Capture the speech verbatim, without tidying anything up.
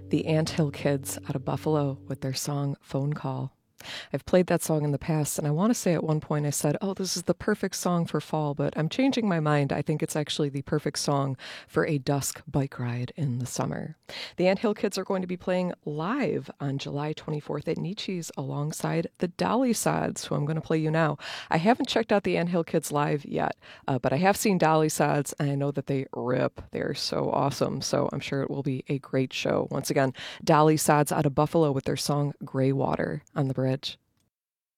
The Anthill Kids out of Buffalo with their song Phone Call. I've played that song in the past, and I want to say at one point I said, oh, this is the perfect song for fall, but I'm changing my mind. I think it's actually the perfect song for a dusk bike ride in the summer. The Anthill Kids are going to be playing live on July twenty-fourth at Nietzsche's alongside the Dolly Sods, who I'm going to play you now. I haven't checked out the Anthill Kids live yet, uh, but I have seen Dolly Sods, and I know that they rip. They're so awesome, so I'm sure it will be a great show. Once again, Dolly Sods out of Buffalo with their song Gray Water on the bridge.